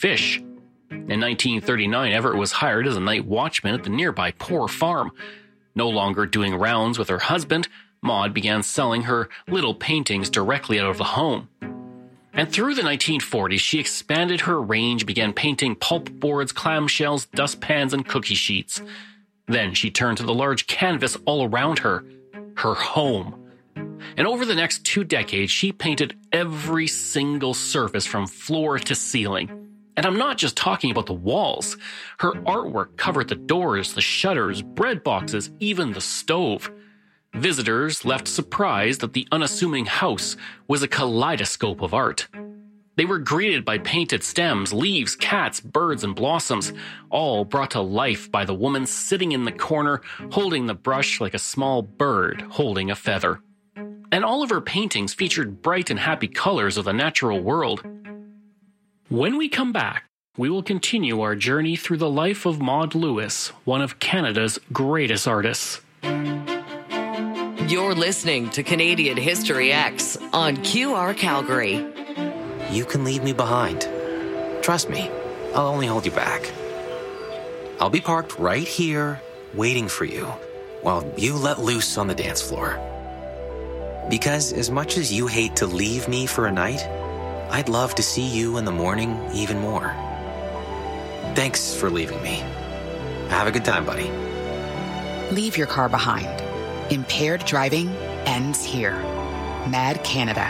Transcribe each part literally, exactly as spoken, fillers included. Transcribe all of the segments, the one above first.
fish. In nineteen thirty-nine, Everett was hired as a night watchman at the nearby Poor Farm. No longer doing rounds with her husband, Maud began selling her little paintings directly out of the home. And through the nineteen forties, she expanded her range, began painting pulp boards, clamshells, dustpans, and cookie sheets. Then she turned to the large canvas all around her, her home. And over the next two decades, she painted every single surface from floor to ceiling. And I'm not just talking about the walls. Her artwork covered the doors, the shutters, bread boxes, even the stove. Visitors left surprised that the unassuming house was a kaleidoscope of art. They were greeted by painted stems, leaves, cats, birds, and blossoms, all brought to life by the woman sitting in the corner, holding the brush like a small bird holding a feather. And all of her paintings featured bright and happy colors of the natural world. When we come back, we will continue our journey through the life of Maud Lewis, one of Canada's greatest artists. You're listening to Canadian History X on Q R Calgary. You can leave me behind. Trust me, I'll only hold you back. I'll be parked right here, waiting for you, while you let loose on the dance floor. Because as much as you hate to leave me for a night, I'd love to see you in the morning even more. Thanks for leaving me. Have a good time, buddy. Leave your car behind. Impaired driving ends here. Mad Canada.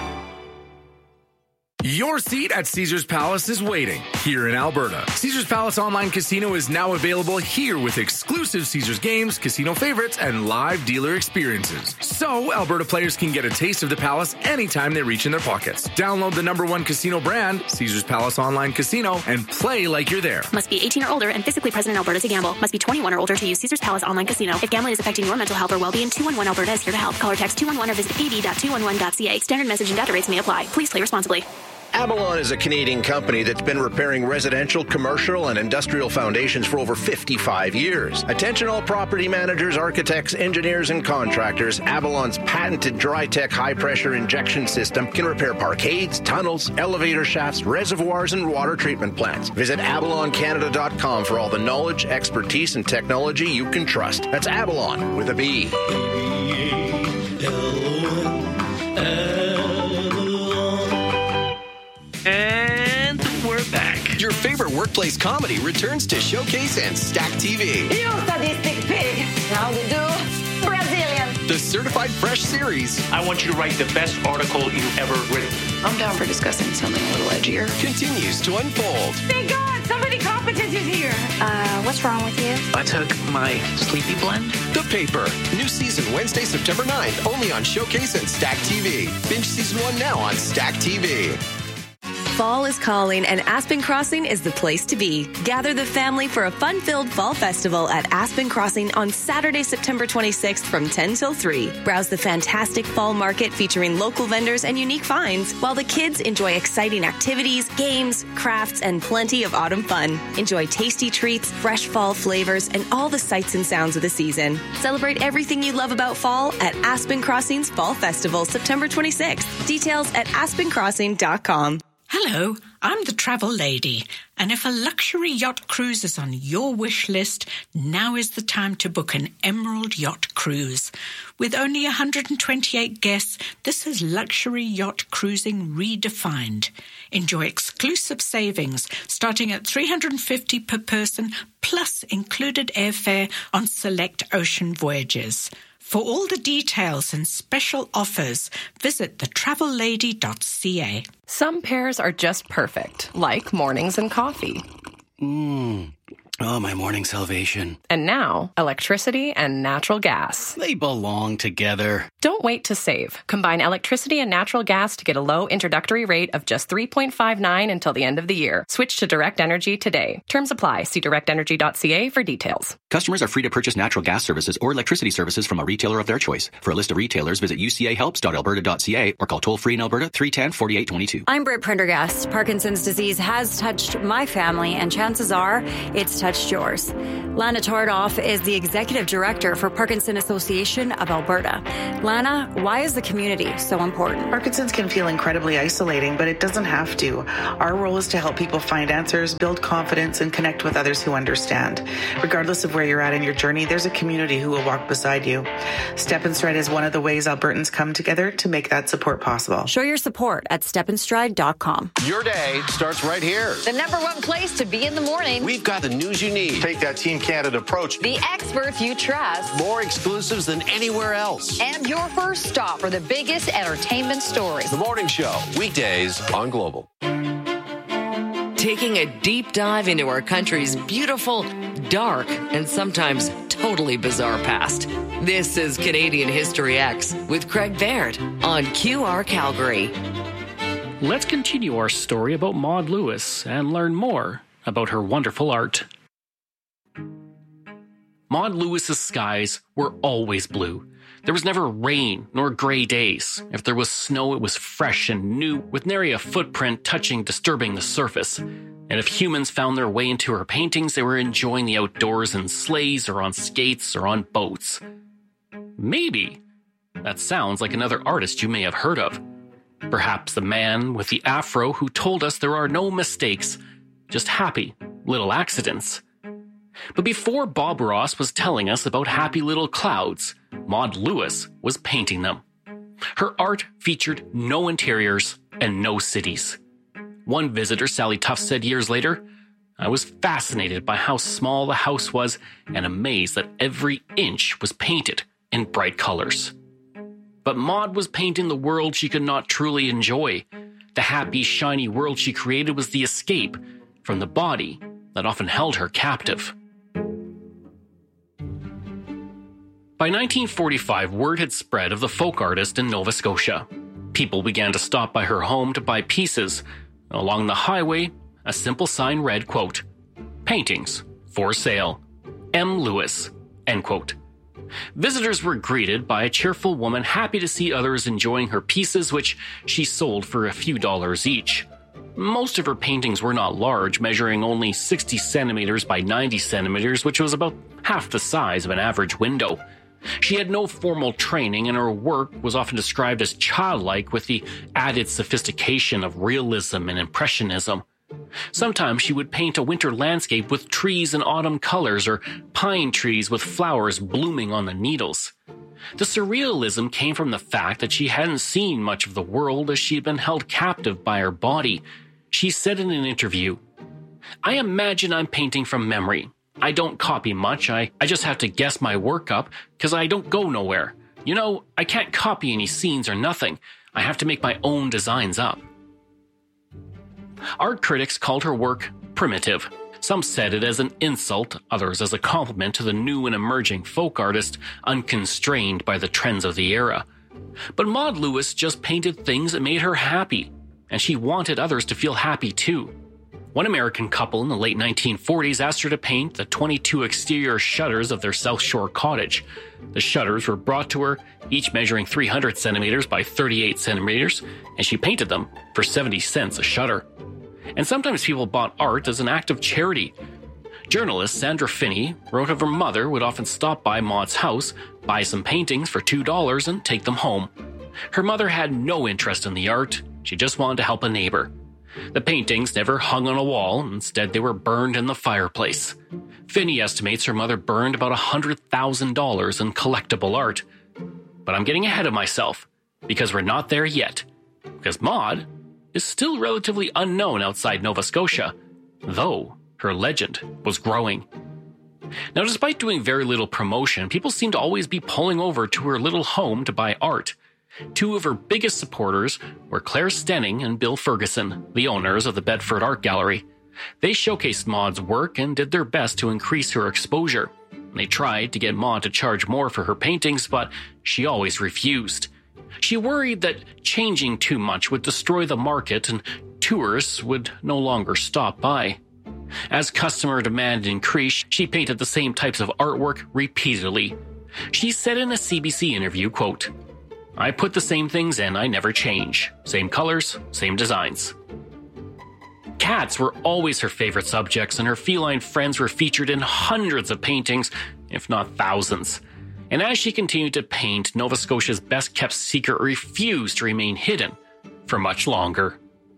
Your seat at Caesars Palace is waiting here in Alberta. Caesars Palace Online Casino is now available here with exclusive Caesars games, casino favorites, and live dealer experiences. So Alberta players can get a taste of the Palace anytime they reach in their pockets. Download the number one casino brand, Caesars Palace Online Casino, and play like you're there. Must be eighteen or older and physically present in Alberta to gamble. Must be twenty-one or older to use Caesars Palace Online Casino. If gambling is affecting your mental health or well-being, two one one Alberta is here to help. Call or text two one one or visit a b dot two one one dot c a. Standard message and data rates may apply. Please play responsibly. Avalon is a Canadian company that's been repairing residential, commercial, and industrial foundations for over fifty-five years. Attention all property managers, architects, engineers, and contractors. Avalon's patented Dry-Tech high-pressure injection system can repair parkades, tunnels, elevator shafts, reservoirs, and water treatment plants. Visit avalon canada dot com for all the knowledge, expertise, and technology you can trust. That's Avalon with a B. And we're back. Your favorite workplace comedy returns to Showcase and Stack T V. You sadistic pig. How to do? Brazilian. The Certified Fresh series. I want you to write the best article you've ever written. I'm down for discussing something a little edgier. Continues to unfold. Thank God, somebody competent is here. Uh, what's wrong with you? I took my sleepy blend. The Paper. New season Wednesday, September ninth, only on Showcase and Stack T V. Binge season one now on Stack T V. Fall is calling, and Aspen Crossing is the place to be. Gather the family for a fun-filled fall festival at Aspen Crossing on Saturday, September twenty-sixth from ten till three. Browse the fantastic fall market featuring local vendors and unique finds, while the kids enjoy exciting activities, games, crafts, and plenty of autumn fun. Enjoy tasty treats, fresh fall flavors, and all the sights and sounds of the season. Celebrate everything you love about fall at Aspen Crossing's Fall Festival, September twenty-sixth. Details at aspen crossing dot com. Hello, I'm the travel lady, and if a luxury yacht cruise is on your wish list, now is the time to book an Emerald Yacht Cruise. With only one hundred twenty-eight guests, this is luxury yacht cruising redefined. Enjoy exclusive savings starting at three hundred fifty dollars per person, plus included airfare on select ocean voyages. For all the details and special offers, visit the travel lady dot c a. Some pairs are just perfect, like mornings and coffee. Mmm. Oh, my morning salvation. And now, electricity and natural gas. They belong together. Don't wait to save. Combine electricity and natural gas to get a low introductory rate of just three point five nine until the end of the year. Switch to Direct Energy today. Terms apply. See direct energy dot c a for details. Customers are free to purchase natural gas services or electricity services from a retailer of their choice. For a list of retailers, visit u c a helps dot alberta dot c a or call toll-free in Alberta three one zero, four eight two two. I'm Britt Prendergast. Parkinson's disease has touched my family, and chances are it's touched touched yours. Lana Tardoff is the Executive Director for Parkinson Association of Alberta. Lana, why is the community so important? Parkinson's can feel incredibly isolating, but it doesn't have to. Our role is to help people find answers, build confidence, and connect with others who understand. Regardless of where you're at in your journey, there's a community who will walk beside you. Step in Stride is one of the ways Albertans come together to make that support possible. Show your support at step in stride dot com. Your day starts right here. The number one place to be in the morning. We've got the news you need. Take that Team Canada approach. The experts you trust. More exclusives than anywhere else. And your first stop for the biggest entertainment stories. The Morning Show, weekdays on Global. Taking a deep dive into our country's beautiful, dark, and sometimes totally bizarre past. This is Canadian History X with Craig Baird on Q R Calgary. Let's continue our story about Maud Lewis and learn more about her wonderful art. Maud Lewis's skies were always blue. There was never rain nor gray days. If there was snow, it was fresh and new, with nary a footprint touching disturbing the surface. And if humans found their way into her paintings, they were enjoying the outdoors in sleighs or on skates or on boats. Maybe that sounds like another artist you may have heard of. Perhaps the man with the afro who told us there are no mistakes, just happy little accidents. But before Bob Ross was telling us about happy little clouds, Maud Lewis was painting them. Her art featured no interiors and no cities. One visitor, Sally Tufts, said years later, "I was fascinated by how small the house was and amazed that every inch was painted in bright colors." But Maud was painting the world she could not truly enjoy. The happy, shiny world she created was the escape from the body that often held her captive. By nineteen forty-five, word had spread of the folk artist in Nova Scotia. People began to stop by her home to buy pieces. Along the highway, a simple sign read, quote, "Paintings, for sale, M. Lewis," end quote. Visitors were greeted by a cheerful woman happy to see others enjoying her pieces, which she sold for a few dollars each. Most of her paintings were not large, measuring only sixty centimeters by ninety centimeters, which was about half the size of an average window. She had no formal training, and her work was often described as childlike with the added sophistication of realism and impressionism. Sometimes she would paint a winter landscape with trees in autumn colors or pine trees with flowers blooming on the needles. The surrealism came from the fact that she hadn't seen much of the world as she had been held captive by her body. She said in an interview, "I imagine I'm painting from memory. I don't copy much. I, I just have to guess my work up because I don't go nowhere. You know, I can't copy any scenes or nothing. I have to make my own designs up." Art critics called her work primitive. Some said it as an insult, others as a compliment to the new and emerging folk artist, unconstrained by the trends of the era. But Maud Lewis just painted things that made her happy, and she wanted others to feel happy too. One American couple in the late nineteen forties asked her to paint the twenty-two exterior shutters of their South Shore cottage. The shutters were brought to her, each measuring three hundred centimeters by thirty-eight centimeters, and she painted them for seventy cents a shutter. And sometimes people bought art as an act of charity. Journalist Sandra Finney wrote of her mother would often stop by Maud's house, buy some paintings for two dollars, and take them home. Her mother had no interest in the art. She just wanted to help a neighbor. The paintings never hung on a wall. Instead, they were burned in the fireplace. Finney estimates her mother burned about one hundred thousand dollars in collectible art. But I'm getting ahead of myself, because we're not there yet. Because Maud is still relatively unknown outside Nova Scotia, though her legend was growing. Now, despite doing very little promotion, people seem to always be pulling over to her little home to buy art. Two of her biggest supporters were Claire Stenning and Bill Ferguson, the owners of the Bedford Art Gallery. They showcased Maud's work and did their best to increase her exposure. They tried to get Maud to charge more for her paintings, but she always refused. She worried that changing too much would destroy the market and tourists would no longer stop by. As customer demand increased, she painted the same types of artwork repeatedly. She said in a C B C interview, quote, "I put the same things in, I never change. Same colors, same designs." Cats were always her favorite subjects, and her feline friends were featured in hundreds of paintings, if not thousands. And as she continued to paint, Nova Scotia's best-kept secret refused to remain hidden for much longer.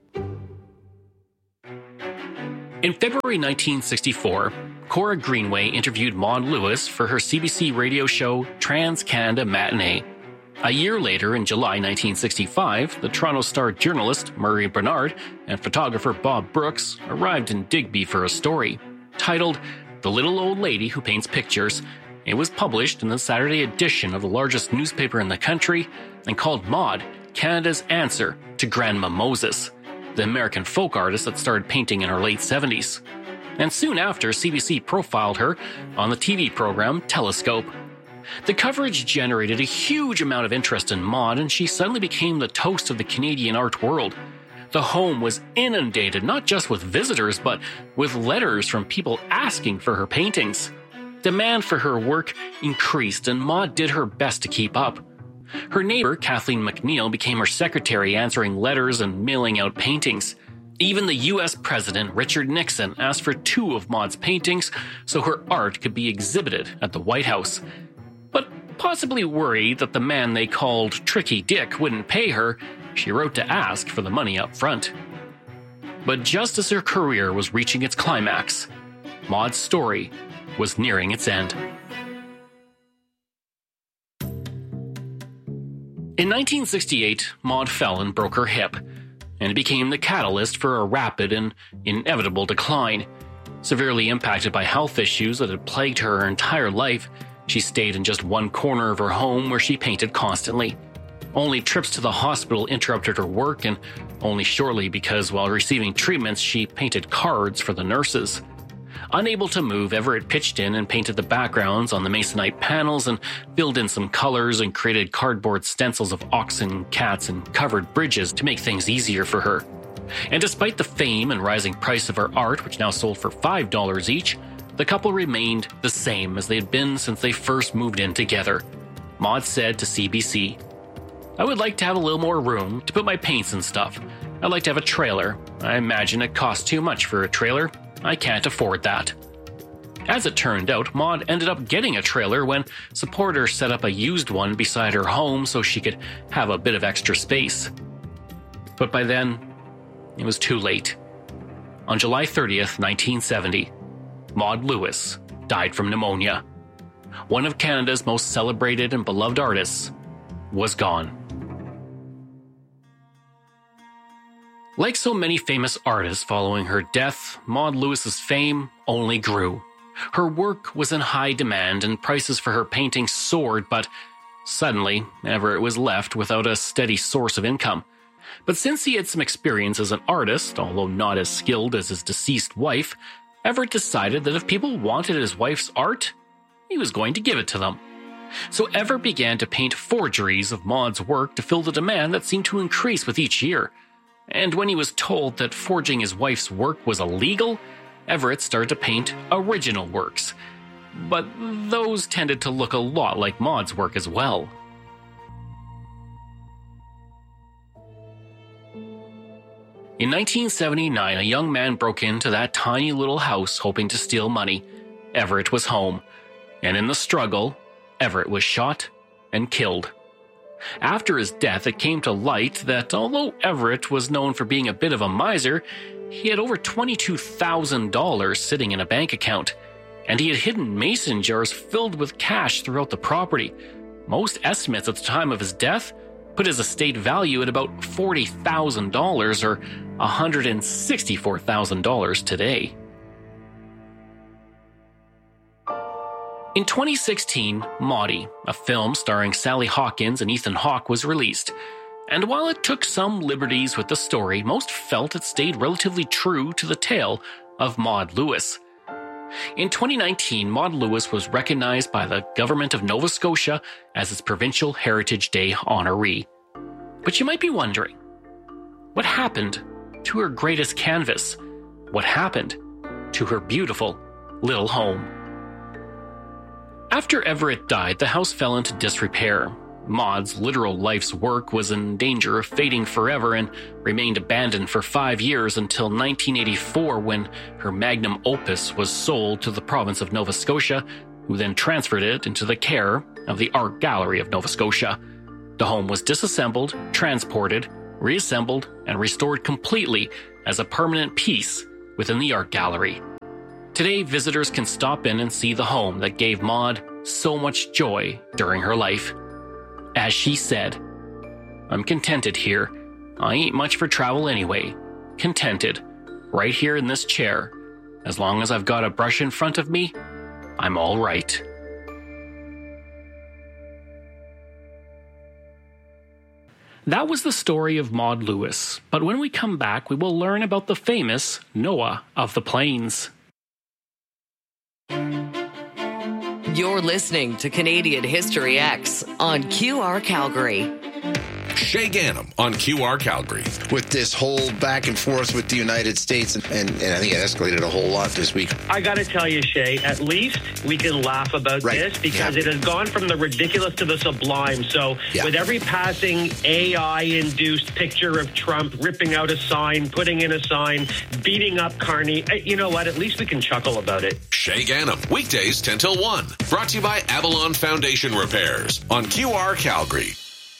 In February nineteen sixty-four, Cora Greenway interviewed Maud Lewis for her C B C radio show Trans-Canada Matinee. A year later, in July nineteen sixty-five, the Toronto Star journalist Murray Bernard and photographer Bob Brooks arrived in Digby for a story. Titled The Little Old Lady Who Paints Pictures, it was published in the Saturday edition of the largest newspaper in the country and called Maud Canada's answer to Grandma Moses, the American folk artist that started painting in her late seventies. And soon after, C B C profiled her on the T V program Telescope. The coverage generated a huge amount of interest in Maud, and she suddenly became the toast of the Canadian art world. The home was inundated not just with visitors, but with letters from people asking for her paintings. Demand for her work increased, and Maud did her best to keep up. Her neighbor, Kathleen McNeil, became her secretary, answering letters and mailing out paintings. Even the U S President, Richard Nixon, asked for two of Maud's paintings so her art could be exhibited at the White House. But possibly worried that the man they called Tricky Dick wouldn't pay her, she wrote to ask for the money up front. But just as her career was reaching its climax, Maud's story was nearing its end. In nineteen sixty-eight, Maud fell and broke her hip, and it became the catalyst for a rapid and inevitable decline. Severely impacted by health issues that had plagued her her entire life, she stayed in just one corner of her home where she painted constantly. Only trips to the hospital interrupted her work, and only shortly because while receiving treatments she painted cards for the nurses. Unable to move, Everett pitched in and painted the backgrounds on the masonite panels and filled in some colors and created cardboard stencils of oxen, cats, and covered bridges to make things easier for her. And despite the fame and rising price of her art, which now sold for five dollars each, the couple remained the same as they had been since they first moved in together. Maud said to C B C, "I would like to have a little more room to put my paints and stuff. I'd like to have a trailer. I imagine it costs too much for a trailer. I can't afford that." As it turned out, Maud ended up getting a trailer when supporters set up a used one beside her home so she could have a bit of extra space. But by then, it was too late. On July thirtieth, nineteen seventy, Maud Lewis died from pneumonia. One of Canada's most celebrated and beloved artists was gone. Like so many famous artists following her death, Maud Lewis's fame only grew. Her work was in high demand and prices for her paintings soared, but suddenly Everett was left without a steady source of income. But since he had some experience as an artist, although not as skilled as his deceased wife, Everett decided that if people wanted his wife's art, he was going to give it to them. So Everett began to paint forgeries of Maud's work to fill the demand that seemed to increase with each year. And when he was told that forging his wife's work was illegal, Everett started to paint original works. But those tended to look a lot like Maud's work as well. In nineteen seventy-nine, a young man broke into that tiny little house hoping to steal money. Everett was home, and in the struggle, Everett was shot and killed. After his death, it came to light that although Everett was known for being a bit of a miser, he had over twenty-two thousand dollars sitting in a bank account, and he had hidden mason jars filled with cash throughout the property. Most estimates at the time of his death put his estate value at about forty thousand dollars or one hundred sixty-four thousand dollars today. In twenty sixteen, Maudie, a film starring Sally Hawkins and Ethan Hawke, was released. And while it took some liberties with the story, most felt it stayed relatively true to the tale of Maud Lewis. In twenty nineteen, Maud Lewis was recognized by the government of Nova Scotia as its Provincial Heritage Day honoree. But you might be wondering, what happened to her greatest canvas? What happened to her beautiful little home? After Everett died, the house fell into disrepair. Maud's literal life's work was in danger of fading forever and remained abandoned for five years until nineteen eighty-four, when her magnum opus was sold to the province of Nova Scotia, who then transferred it into the care of the Art Gallery of Nova Scotia. The home was disassembled, transported, reassembled, and restored completely as a permanent piece within the Art Gallery. Today, visitors can stop in and see the home that gave Maud so much joy during her life. As she said, "I'm contented here. I ain't much for travel anyway. Contented, right here in this chair. As long as I've got a brush in front of me, I'm all right." That was the story of Maud Lewis, but when we come back, we will learn about the famous Noah of the Plains. You're listening to Canadian History X on Q R Calgary. Shay Ganem on Q R Calgary. With this whole back and forth with the United States, and, and, and I think it escalated a whole lot this week. I got to tell you, Shay, at least we can laugh about right. this because yeah. it has gone from the ridiculous to the sublime. So yeah. with every passing A I-induced picture of Trump ripping out a sign, putting in a sign, beating up Carney, you know what? At least we can chuckle about it. Shay Ganem, weekdays ten till one. Brought to you by Avalon Foundation Repairs on Q R Calgary.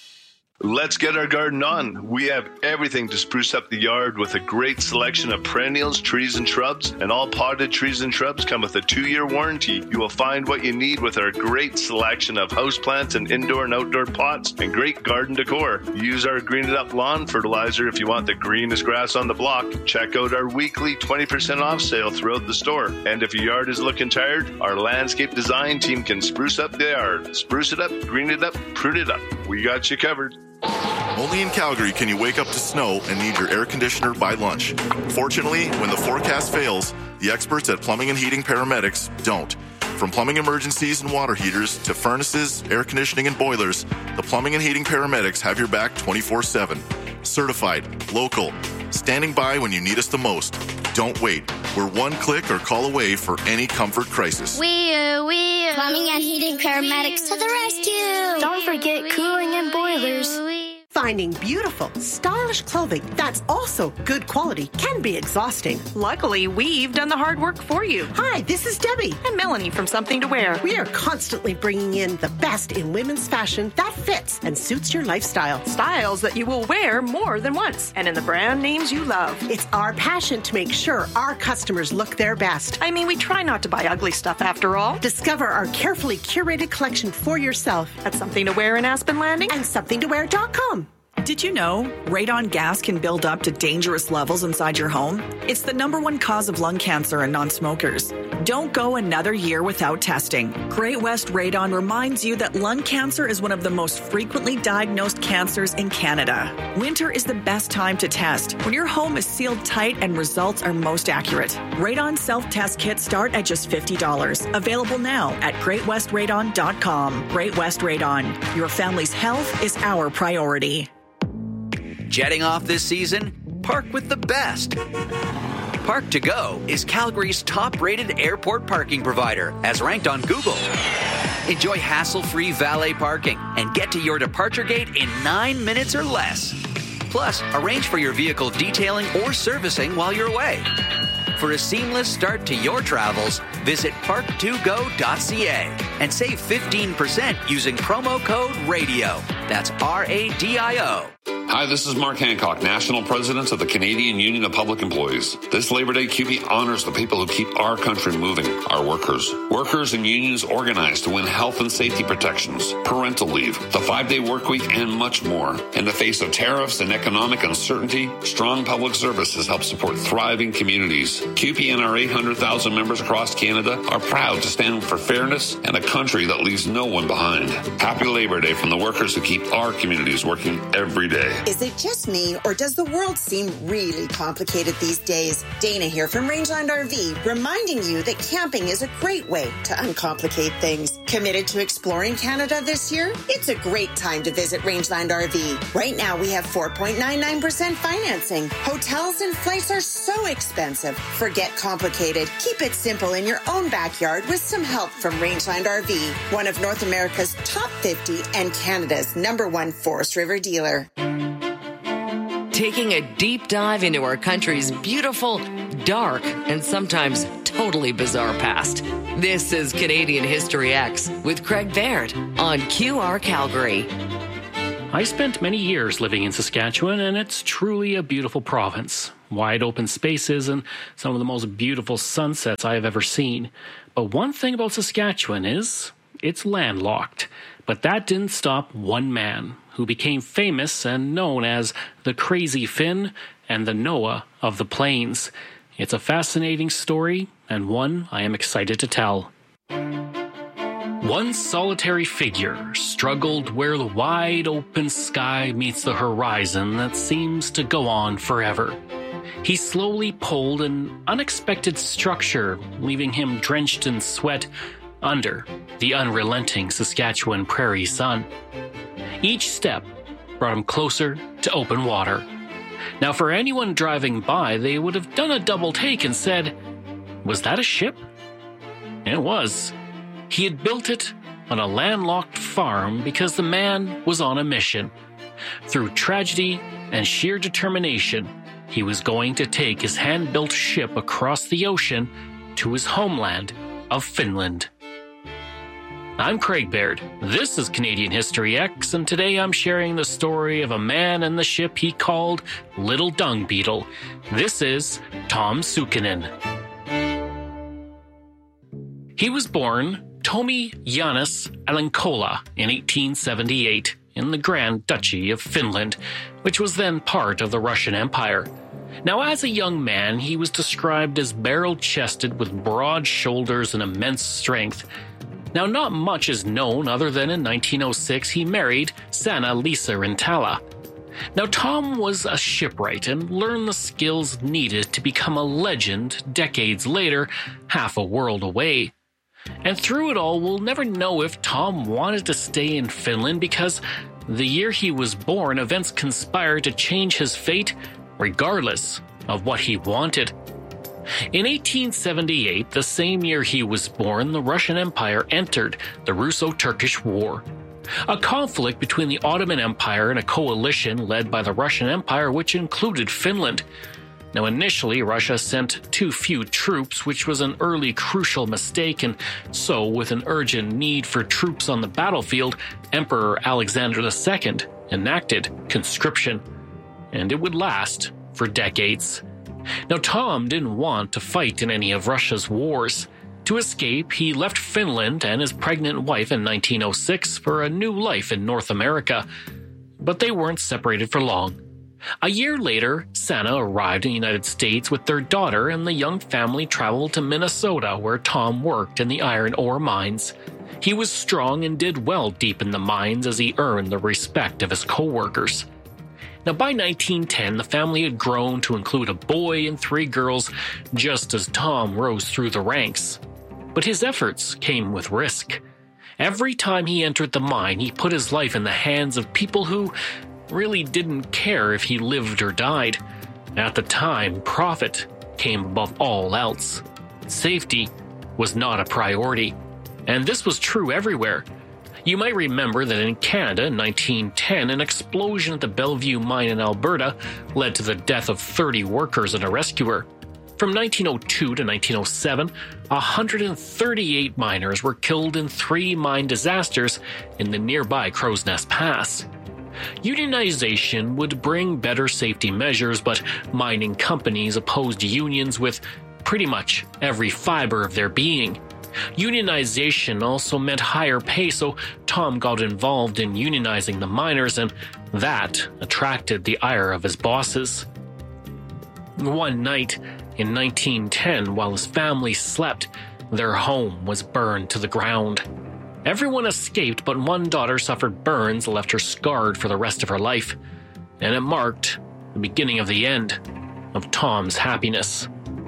Let's get our garden on. We have everything to spruce up the yard with a great selection of perennials, trees, and shrubs. And all potted trees and shrubs come with a two-year warranty. You will find what you need with our great selection of houseplants and indoor and outdoor pots and great garden decor. Use our Green It Up lawn fertilizer if you want the greenest grass on the block. Check out our weekly twenty percent off sale throughout the store. And if your yard is looking tired, our landscape design team can spruce up the yard. Spruce it up, green it up, prune it up. We got you covered. Only in Calgary can you wake up to snow and need your air conditioner by lunch. Fortunately, when the forecast fails, the experts at Plumbing and Heating Paramedics don't. From plumbing emergencies and water heaters to furnaces, air conditioning, and boilers, the Plumbing and Heating Paramedics have your back twenty-four seven. Certified, local, standing by when you need us the most. Don't wait. We're one click or call away for any comfort crisis. We, uh, we, uh, Plumbing and Heating Paramedics to the rescue. Don't forget cooling and boilers. Finding beautiful, stylish clothing that's also good quality can be exhausting. Luckily, we've done the hard work for you. Hi, this is Debbie. And Melanie from Something to Wear. We are constantly bringing in the best in women's fashion that fits and suits your lifestyle. Styles that you will wear more than once, and in the brand names you love. It's our passion to make sure our customers look their best. I mean, we try not to buy ugly stuff after all. Discover our carefully curated collection for yourself at Something to Wear in Aspen Landing and something to wear dot com. Did you know radon gas can build up to dangerous levels inside your home? It's the number one cause of lung cancer in non-smokers. Don't go another year without testing. Great West Radon reminds you that lung cancer is one of the most frequently diagnosed cancers in Canada. Winter is the best time to test, when your home is sealed tight and results are most accurate. Radon self-test kits start at just fifty dollars. Available now at great west radon dot com. Great West Radon. Your family's health is our priority. Jetting off this season? Park with the best. Park to Go is Calgary's top-rated airport parking provider, as ranked on Google. Enjoy hassle-free valet parking and get to your departure gate in nine minutes or less. Plus, arrange for your vehicle detailing or servicing while you're away. For a seamless start to your travels, visit park to go dot c a and save fifteen percent using promo code RADIO. That's R A D I O. Hi, this is Mark Hancock, National President of the Canadian Union of Public Employees. This Labor Day, C U P E honors the people who keep our country moving, our workers. Workers and unions organized to win health and safety protections, parental leave, the five-day work week, and much more. In the face of tariffs and economic uncertainty, strong public services help support thriving communities. C U P E and our eight hundred thousand members across Canada are proud to stand for fairness and a country that leaves no one behind. Happy Labor Day from the workers who keep our communities working every day. Is it just me, or does the world seem really complicated these days? Dana here from Rangeland R V, reminding you that camping is a great way to uncomplicate things. Committed to exploring Canada this year? It's a great time to visit Rangeland R V. Right now, we have four point nine nine percent financing. Hotels and flights are so expensive. Forget complicated. Keep it simple in your own backyard with some help from Rangeland R V, one of North America's top fifty and Canada's number one Forest River dealer. Taking a deep dive into our country's beautiful, dark, and sometimes totally bizarre past. This is Canadian History X with Craig Baird on Q R Calgary. I spent many years living in Saskatchewan, and it's truly a beautiful province. Wide open spaces and some of the most beautiful sunsets I have ever seen. But one thing about Saskatchewan is it's landlocked. But that didn't stop one man, who became famous and known as the Crazy Finn and the Noah of the Plains. It's a fascinating story, and one I am excited to tell. One solitary figure struggled where the wide open sky meets the horizon that seems to go on forever. He slowly pulled an unexpected structure, leaving him drenched in sweat under the unrelenting Saskatchewan prairie sun. Each step brought him closer to open water. Now, for anyone driving by, they would have done a double take and said, "Was that a ship?" It was. He had built it on a landlocked farm because the man was on a mission. Through tragedy and sheer determination, he was going to take his hand-built ship across the ocean to his homeland of Finland. I'm Craig Baird. This is Canadian History X, and today I'm sharing the story of a man and the ship he called Little Dung Beetle. This is Tom Sukinen. He was born Tomi Janis Alankola in eighteen seventy-eight in the Grand Duchy of Finland, which was then part of the Russian Empire. Now, as a young man, he was described as barrel-chested with broad shoulders and immense strength. Now, not much is known other than in nineteen oh six he married Sanna-Liisa Rintala. Now, Tom was a shipwright and learned the skills needed to become a legend decades later, half a world away. And through it all, we'll never know if Tom wanted to stay in Finland because the year he was born, events conspired to change his fate regardless of what he wanted. In eighteen seventy-eight, the same year he was born, the Russian Empire entered the Russo-Turkish War, a conflict between the Ottoman Empire and a coalition led by the Russian Empire, which included Finland. Now, initially, Russia sent too few troops, which was an early crucial mistake, and so, with an urgent need for troops on the battlefield, Emperor Alexander the Second enacted conscription, and it would last for decades. Now, Tom didn't want to fight in any of Russia's wars. To escape, he left Finland and his pregnant wife in nineteen oh six for a new life in North America, but they weren't separated for long. A year later, Sanna arrived in the United States with their daughter, and the young family traveled to Minnesota, where Tom worked in the iron ore mines. He was strong and did well deep in the mines as he earned the respect of his co-workers. Now, by nineteen ten, the family had grown to include a boy and three girls, just as Tom rose through the ranks. But his efforts came with risk. Every time he entered the mine, he put his life in the hands of people who really didn't care if he lived or died. At the time, profit came above all else. Safety was not a priority, and this was true everywhere. You might remember that in Canada in nineteen ten, an explosion at the Bellevue mine in Alberta led to the death of thirty workers and a rescuer. From nineteen oh two to nineteen oh seven, one hundred thirty-eight miners were killed in three mine disasters in the nearby Crow's Nest Pass. Unionization would bring better safety measures, but mining companies opposed unions with pretty much every fiber of their being. Unionization also meant higher pay, so Tom got involved in unionizing the miners, and that attracted the ire of his bosses. One night in nineteen ten, while his family slept, their home was burned to the ground. Everyone escaped, but one daughter suffered burns that left her scarred for the rest of her life. and it marked the beginning of the end of Tom's happiness.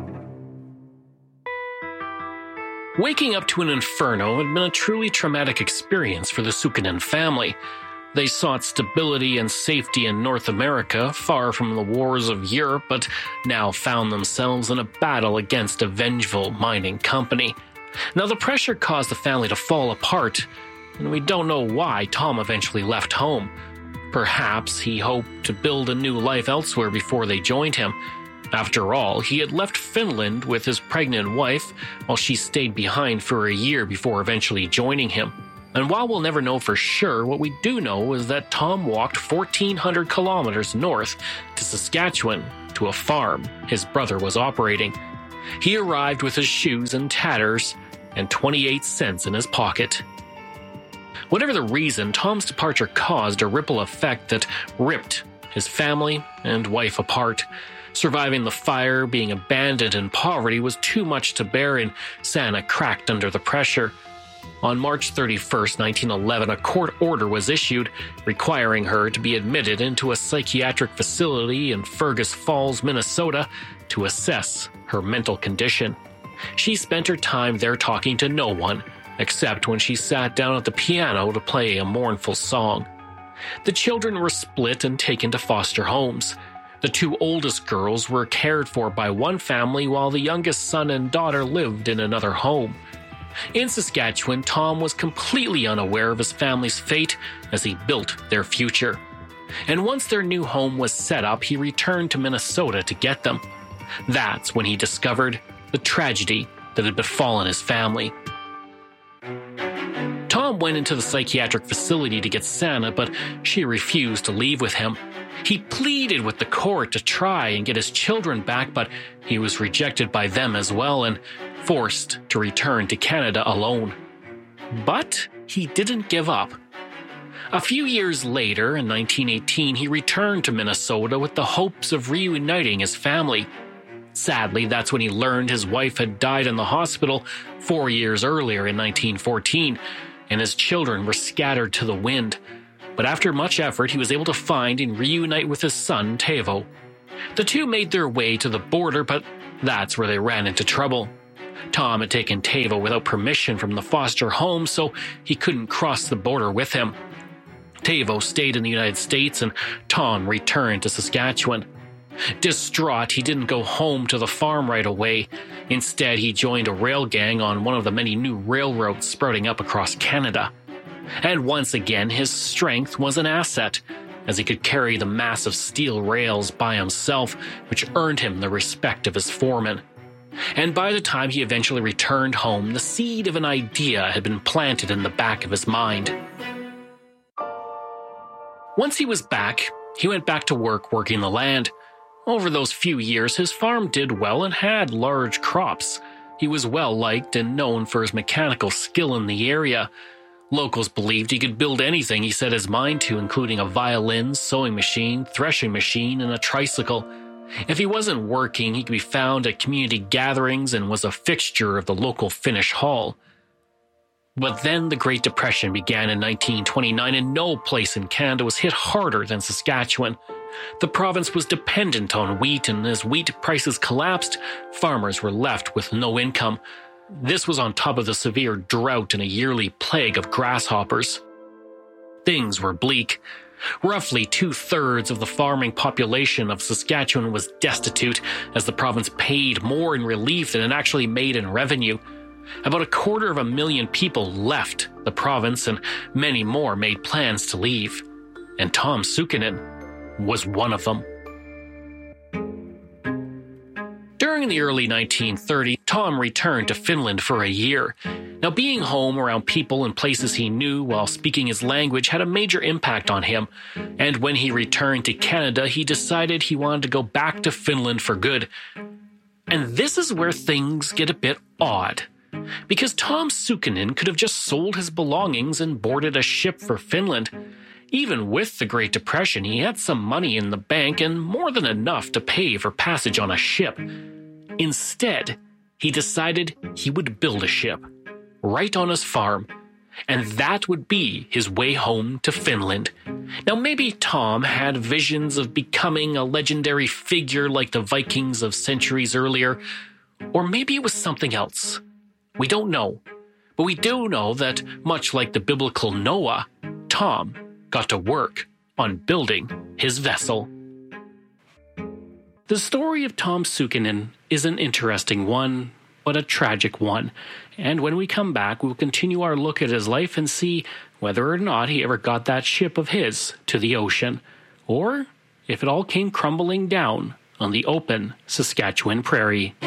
Waking up to an inferno had been a truly traumatic experience for the Sukinen family. They sought stability and safety in North America, far from the wars of Europe, but now found themselves in a battle against a vengeful mining company. Now, the pressure caused the family to fall apart, and we don't know why Tom eventually left home. Perhaps he hoped to build a new life elsewhere before they joined him. After all, he had left Finland with his pregnant wife, while she stayed behind for a year before eventually joining him. And while we'll never know for sure, what we do know is that Tom walked fourteen hundred kilometers north to Saskatchewan to a farm his brother was operating. He arrived with his shoes in tatters and twenty-eight cents in his pocket. Whatever the reason, Tom's departure caused a ripple effect that ripped his family and wife apart. Surviving the fire, being abandoned in poverty was too much to bear, and Sanna cracked under the pressure. On March thirty-first, nineteen eleven, a court order was issued requiring her to be admitted into a psychiatric facility in Fergus Falls, Minnesota, to assess her mental condition. She spent her time there talking to no one, except when she sat down at the piano to play a mournful song. The children were split and taken to foster homes. The two oldest girls were cared for by one family, while the youngest son and daughter lived in another home. In Saskatchewan, Tom was completely unaware of his family's fate as he built their future. And once their new home was set up, he returned to Minnesota to get them. That's when he discovered the tragedy that had befallen his family. Tom went into the psychiatric facility to get Sanna, but she refused to leave with him. He pleaded with the court to try and get his children back, but he was rejected by them as well and forced to return to Canada alone. But he didn't give up. A few years later, in nineteen eighteen, he returned to Minnesota with the hopes of reuniting his family. Sadly, that's when he learned his wife had died in the hospital four years earlier in nineteen fourteen, and his children were scattered to the wind. But after much effort, he was able to find and reunite with his son, Teuvo. The two made their way to the border, but that's where they ran into trouble. Tom had taken Teuvo without permission from the foster home, so he couldn't cross the border with him. Teuvo stayed in the United States, and Tom returned to Saskatchewan. Distraught, he didn't go home to the farm right away. Instead, he joined a rail gang on one of the many new railroads sprouting up across Canada. And once again, his strength was an asset, as he could carry the massive steel rails by himself, which earned him the respect of his foreman. And by the time he eventually returned home, the seed of an idea had been planted in the back of his mind. Once he was back, he went back to work working the land. Over those few years, his farm did well and had large crops. He was well liked and known for his mechanical skill in the area. Locals believed he could build anything he set his mind to, including a violin, sewing machine, threshing machine, and a tricycle. If he wasn't working, he could be found at community gatherings and was a fixture of the local Finnish Hall. But then the Great Depression began in nineteen twenty-nine, and no place in Canada was hit harder than Saskatchewan. The province was dependent on wheat, and as wheat prices collapsed, farmers were left with no income. This was on top of the severe drought and a yearly plague of grasshoppers. Things were bleak. Roughly two-thirds of the farming population of Saskatchewan was destitute, as the province paid more in relief than it actually made in revenue. About a quarter of a million people left the province, and many more made plans to leave. And Tom Sukinen was one of them. During the early nineteen thirties, Tom returned to Finland for a year. Now, being home around people and places he knew while speaking his language had a major impact on him. And when he returned to Canada, he decided he wanted to go back to Finland for good. And this is where things get a bit odd. Because Tom Sukinen could have just sold his belongings and boarded a ship for Finland. Even with the Great Depression, he had some money in the bank and more than enough to pay for passage on a ship. Instead, he decided he would build a ship right on his farm. and that would be his way home to Finland. Now, maybe Tom had visions of becoming a legendary figure like the Vikings of centuries earlier, or maybe it was something else. We don't know, but we do know that, much like the biblical Noah, Tom got to work on building his vessel. The story of Tom Sukinen is an interesting one, but a tragic one. And when we come back, we'll continue our look at his life and see whether or not he ever got that ship of his to the ocean, or if it all came crumbling down on the open Saskatchewan prairie.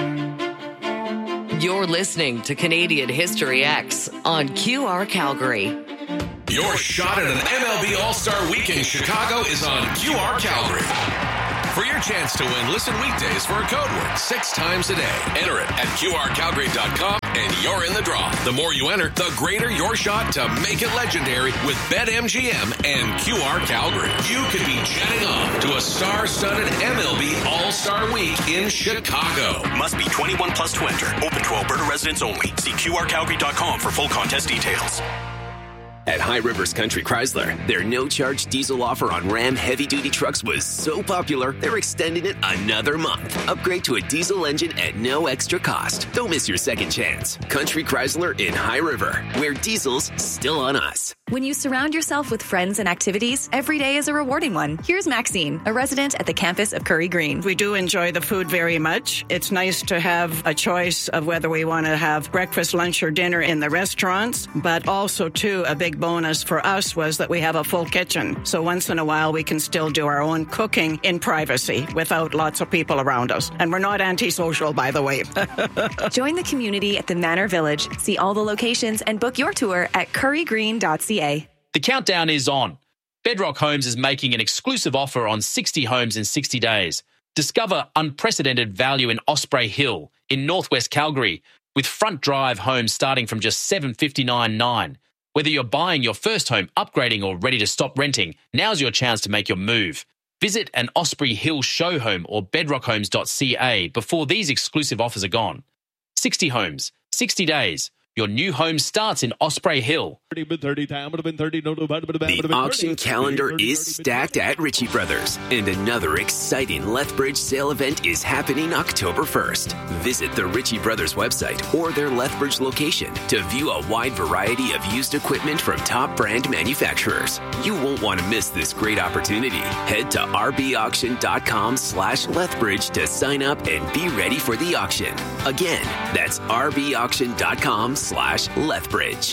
You're listening to Canadian History X on Q R Calgary. Your shot at an M L B All-Star Week in Chicago is on Q R Calgary. For your chance to win, listen weekdays for a code word six times a day. Enter it at Q R Calgary dot com and you're in the draw. The more you enter, the greater your shot to make it legendary with BetMGM and Q R Calgary. You could be jetting off to a star-studded M L B All-Star Week in Chicago. Must be twenty-one plus to enter. Open to Alberta residents only. See Q R Calgary dot com for full contest details. At High Rivers Country Chrysler, their no-charge diesel offer on Ram heavy-duty trucks was so popular, they're extending it another month. Upgrade to a diesel engine at no extra cost. Don't miss your second chance. Country Chrysler in High River, where diesel's still on us. When you surround yourself with friends and activities, every day is a rewarding one. Here's Maxine, a resident at the campus of Curry Green. We do enjoy the food very much. It's nice to have a choice of whether we want to have breakfast, lunch, or dinner in the restaurants, but also, too, a big bonus for us was that we have a full kitchen. So once in a while, we can still do our own cooking in privacy without lots of people around us. And we're not antisocial, by the way. Join the community at the Manor Village. See all the locations and book your tour at curry green dot c a. The countdown is on. Bedrock Homes is making an exclusive offer on sixty homes in sixty days. Discover unprecedented value in Osprey Hill in northwest Calgary with front drive homes starting from just seven hundred fifty-nine dollars and ninety cents. Whether you're buying your first home, upgrading or ready to stop renting, now's your chance to make your move. Visit an Osprey Hill show home or bedrock homes dot c a before these exclusive offers are gone. sixty homes, sixty days. Your new home starts in Osprey Hill. The auction calendar is stacked at Ritchie Brothers, and another exciting Lethbridge sale event is happening October first. Visit the Ritchie Brothers website or their Lethbridge location to view a wide variety of used equipment from top brand manufacturers. You won't want to miss this great opportunity. Head to r b auction dot com slash Lethbridge to sign up and be ready for the auction. Again, that's r b auction dot com slash Lethbridge.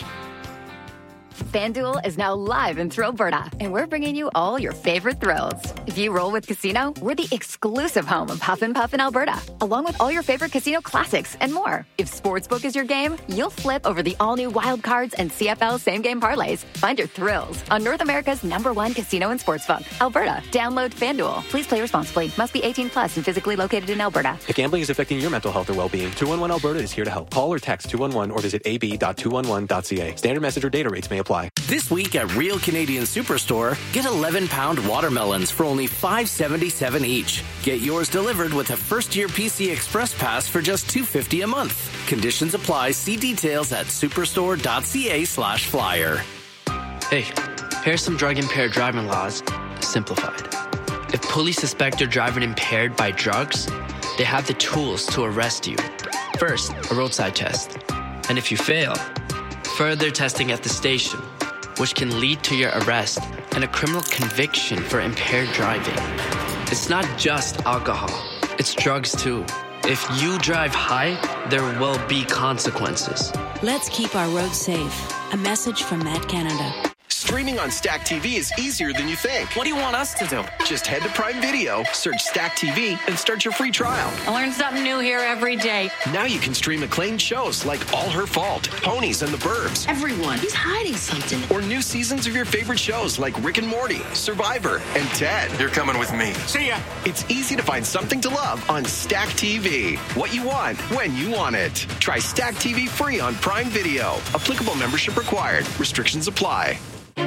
FanDuel is now live in Thrillberta, and we're bringing you all your favorite thrills. If you roll with Casino, we're the exclusive home of Huff and Puff in Alberta, along with all your favorite casino classics and more. If Sportsbook is your game, you'll flip over the all-new Wild Cards and C F L same-game parlays. Find your thrills on North America's number one casino and sportsbook, Alberta. Download FanDuel. Please play responsibly. Must be eighteen plus and physically located in Alberta. If gambling is affecting your mental health or well-being, two one one Alberta is here to help. Call or text two one one or visit a b dot two one one dot c a. Standard message or data rates may apply. This week at Real Canadian Superstore, get eleven pound watermelons for only five seventy-seven each. Get yours delivered with a first-year P C Express Pass for just two fifty a month. Conditions apply. See details at superstore dot c a slash flyer. Hey, here's some drug-impaired driving laws, simplified. If police suspect you're driving impaired by drugs, they have the tools to arrest you. First, a roadside test. And if you fail, further testing at the station, which can lead to your arrest and a criminal conviction for impaired driving. It's not just alcohol, it's drugs too. If you drive high, there will be consequences. Let's keep our roads safe. A message from Met Canada. Streaming on Stack T V is easier than you think. What do you want us to do? Just head to Prime Video, search Stack T V, and start your free trial. I learn something new here every day. Now you can stream acclaimed shows like All Her Fault, Ponies and the Burbs. Everyone is hiding something. Or new seasons of your favorite shows like Rick and Morty, Survivor, and Ted. You're coming with me. See ya. It's easy to find something to love on Stack T V. What you want, when you want it. Try Stack T V free on Prime Video. Applicable membership required. Restrictions apply.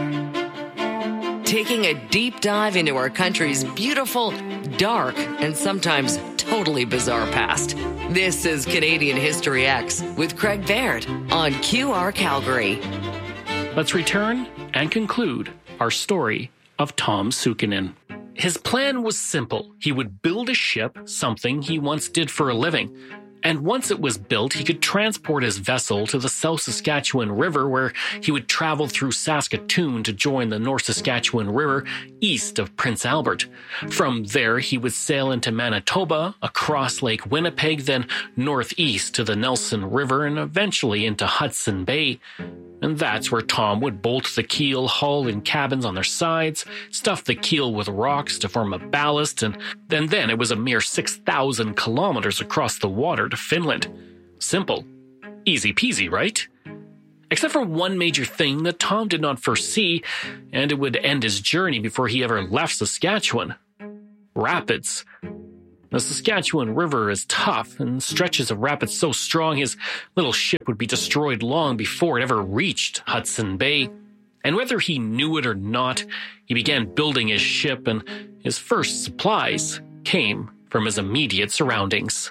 Taking a deep dive into our country's beautiful, dark, and sometimes totally bizarre past. This is Canadian History X with Craig Baird on Q R Calgary. let's return and conclude our story of Tom Sukinen. His plan was simple. He would build a ship, something he once did for a living. And once it was built, he could transport his vessel to the South Saskatchewan River, where he would travel through Saskatoon to join the North Saskatchewan River east of Prince Albert. From there, he would sail into Manitoba, across Lake Winnipeg, then northeast to the Nelson River, and eventually into Hudson Bay. And that's where Tom would bolt the keel, hull, and cabins on their sides, stuff the keel with rocks to form a ballast, and then, then it was a mere six thousand kilometers across the water to Finland. Simple. Easy peasy, right? Except for one major thing that Tom did not foresee, and it would end his journey before he ever left Saskatchewan. Rapids. The Saskatchewan River is tough, and stretches of rapids so strong his little ship would be destroyed long before it ever reached Hudson Bay. And whether he knew it or not, he began building his ship, and his first supplies came from his immediate surroundings.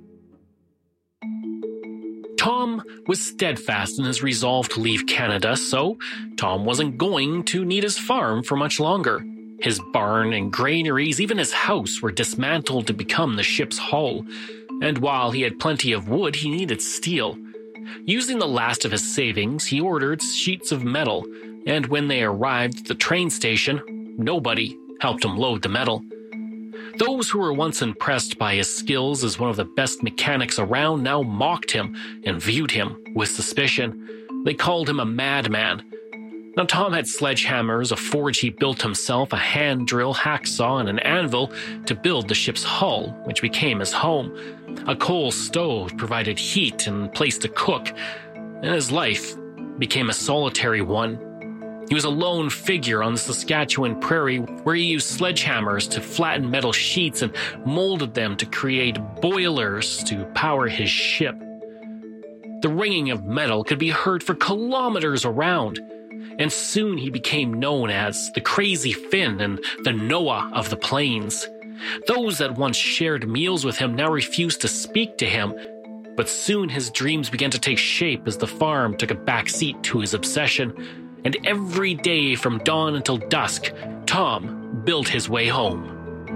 Tom was steadfast in his resolve to leave Canada, so Tom wasn't going to need his farm for much longer. His barn and granaries, even his house, were dismantled to become the ship's hull. And while he had plenty of wood, he needed steel. Using the last of his savings, he ordered sheets of metal, and when they arrived at the train station, nobody helped him load the metal. Those who were once impressed by his skills as one of the best mechanics around now mocked him and viewed him with suspicion. They called him a madman. Now, Tom had sledgehammers, a forge he built himself, a hand drill, hacksaw, and an anvil to build the ship's hull, which became his home. A coal stove provided heat and place to cook, and his life became a solitary one. He was a lone figure on the Saskatchewan prairie, where he used sledgehammers to flatten metal sheets and molded them to create boilers to power his ship. The ringing of metal could be heard for kilometers around, and soon he became known as the Crazy Finn and the Noah of the Plains. Those that once shared meals with him now refused to speak to him, but soon his dreams began to take shape as the farm took a backseat to his obsession, and every day from dawn until dusk, Tom built his way home.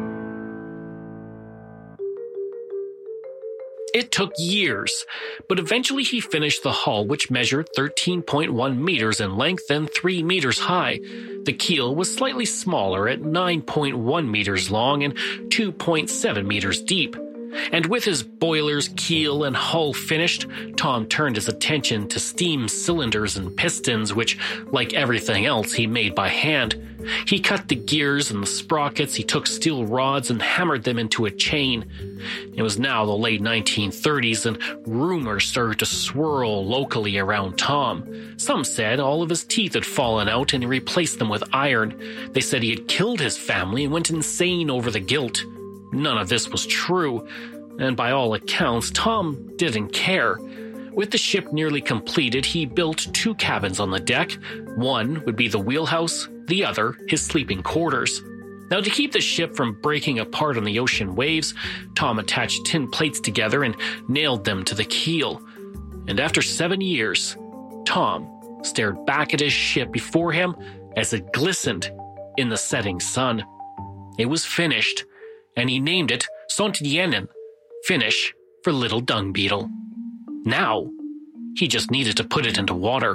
It took years, but eventually he finished the hull, which measured thirteen point one meters in length and three meters high. The keel was slightly smaller at nine point one meters long and two point seven meters deep. And with his boilers, keel, and hull finished, Tom turned his attention to steam cylinders and pistons, which, like everything else, he made by hand. He cut the gears and the sprockets, he took steel rods and hammered them into a chain. It was now the late nineteen thirties, and rumors started to swirl locally around Tom. Some said all of his teeth had fallen out and he replaced them with iron. They said he had killed his family and went insane over the guilt. None of this was true, and by all accounts, Tom didn't care. With the ship nearly completed, he built two cabins on the deck. One would be the wheelhouse, the other his sleeping quarters. Now, to keep the ship from breaking apart on the ocean waves, Tom attached tin plates together and nailed them to the keel. And after seven years, Tom stared back at his ship before him as it glistened in the setting sun. It was finished, and he named it Sontienen, Finnish for Little Dung Beetle. Now, he just needed to put it into water.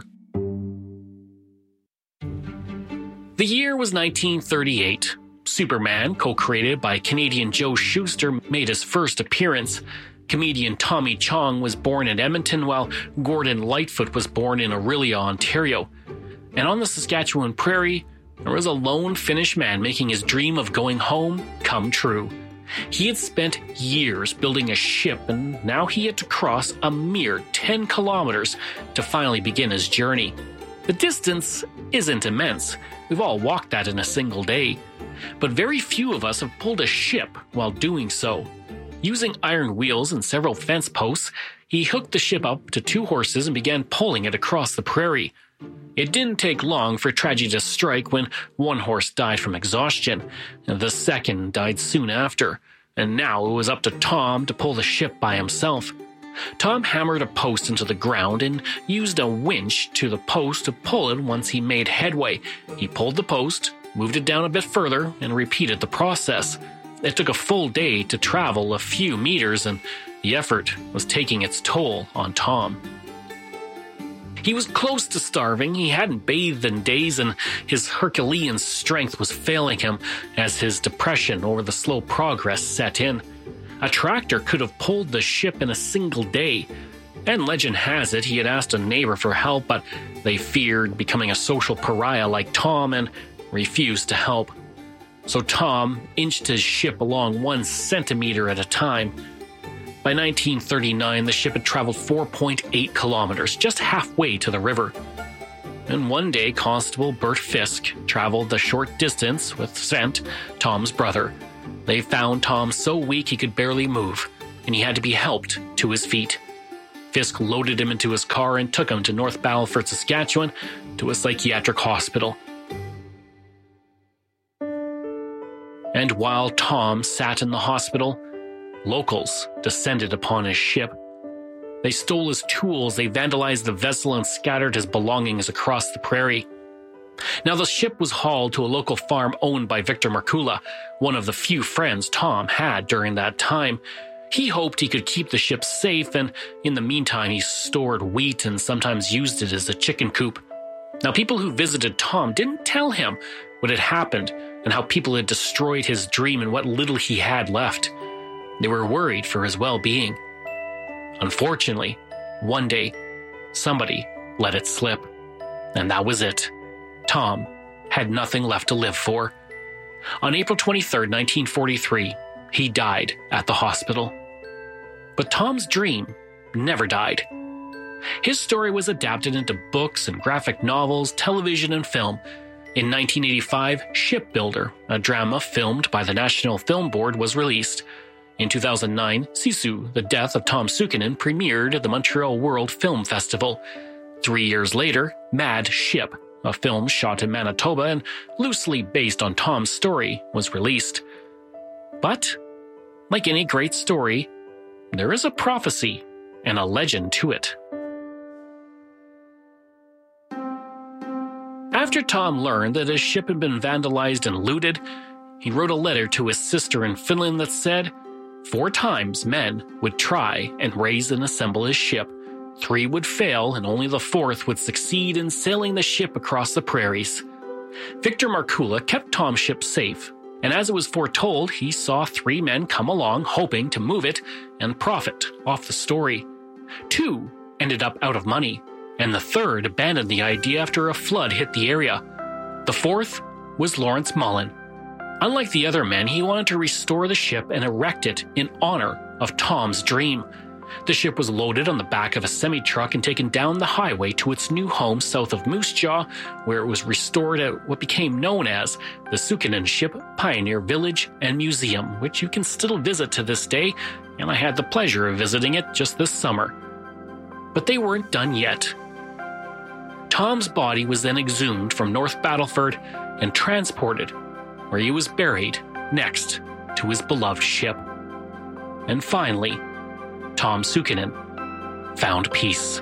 The year was nineteen thirty-eight. Superman, co-created by Canadian Joe Shuster, made his first appearance. Comedian Tommy Chong was born in Edmonton, while Gordon Lightfoot was born in Orillia, Ontario. And on the Saskatchewan prairie, there was a lone Finnish man making his dream of going home come true. He had spent years building a ship, and now he had to cross a mere ten kilometers to finally begin his journey. The distance isn't immense. We've all walked that in a single day. But very few of us have pulled a ship while doing so. Using iron wheels and several fence posts, he hooked the ship up to two horses and began pulling it across the prairie. It didn't take long for tragedy to strike when one horse died from exhaustion, and the second died soon after, and now it was up to Tom to pull the ship by himself. Tom hammered a post into the ground and used a winch to the post to pull it once he made headway. He pulled the post, moved it down a bit further, and repeated the process. It took a full day to travel a few meters, and the effort was taking its toll on Tom. He was close to starving. He hadn't bathed in days, and his Herculean strength was failing him as his depression over the slow progress set in. A tractor could have pulled the ship in a single day, and legend has it he had asked a neighbor for help, but they feared becoming a social pariah like Tom and refused to help. So Tom inched his ship along one centimeter at a time. By nineteen thirty-nine, the ship had traveled four point eight kilometers, just halfway to the river. And one day, Constable Bert Fisk traveled the short distance with Sent, Tom's brother. They found Tom so weak he could barely move, and he had to be helped to his feet. Fisk loaded him into his car and took him to North Battleford, Saskatchewan, to a psychiatric hospital. And while Tom sat in the hospital, locals descended upon his ship. They stole his tools, they vandalized the vessel, and scattered his belongings across the prairie. Now, the ship was hauled to a local farm owned by Victor Markula, one of the few friends Tom had during that time. He hoped he could keep the ship safe, and in the meantime, he stored wheat and sometimes used it as a chicken coop. Now, people who visited Tom didn't tell him what had happened and how people had destroyed his dream and what little he had left. They were worried for his well-being. Unfortunately, one day, somebody let it slip. And that was it. Tom had nothing left to live for. On April twenty-third, nineteen forty-three, he died at the hospital. But Tom's dream never died. His story was adapted into books and graphic novels, television, and film. In nineteen eighty-five, Shipbuilder, a drama filmed by the National Film Board, was released. In two thousand nine, Sisu, The Death of Tom Sukinen, premiered at the Montreal World Film Festival. Three years later, Mad Ship, a film shot in Manitoba and loosely based on Tom's story, was released. But, like any great story, there is a prophecy and a legend to it. After Tom learned that his ship had been vandalized and looted, he wrote a letter to his sister in Finland that said, Four times men would try and raise and assemble his ship. Three would fail, and only the fourth would succeed in sailing the ship across the prairies. Victor Markula kept Tom's ship safe, and as it was foretold, he saw three men come along hoping to move it and profit off the story. Two ended up out of money, and the third abandoned the idea after a flood hit the area. The fourth was Lawrence Mullen. Unlike the other men, he wanted to restore the ship and erect it in honor of Tom's dream. The ship was loaded on the back of a semi-truck and taken down the highway to its new home south of Moose Jaw, where it was restored at what became known as the Sukinen Ship Pioneer Village and Museum, which you can still visit to this day, and I had the pleasure of visiting it just this summer. But they weren't done yet. Tom's body was then exhumed from North Battleford and transported, where he was buried next to his beloved ship. And finally, Tom Sukinen found peace.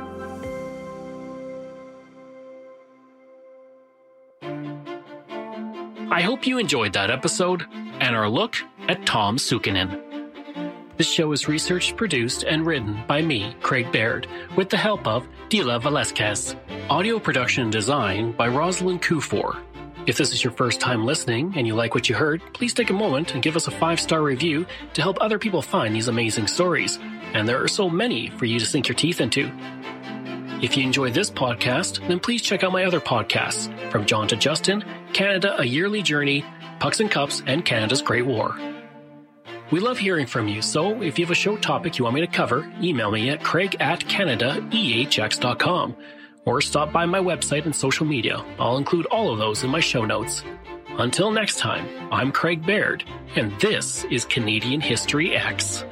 I hope you enjoyed that episode and our look at Tom Sukinen. This show is researched, produced, and written by me, Craig Baird, with the help of Dila Velasquez. Audio production and design by Rosalind Kufor. If this is your first time listening and you like what you heard, please take a moment and give us a five-star review to help other people find these amazing stories. And there are so many for you to sink your teeth into. If you enjoyed this podcast, then please check out my other podcasts, From John to Justin, Canada, A Yearly Journey, Pucks and Cups, and Canada's Great War. We love hearing from you, so if you have a show topic you want me to cover, email me at craig at canada e h x dot com. Or stop by my website and social media. I'll include all of those in my show notes. Until next time, I'm Craig Baird, and this is Canadian History X.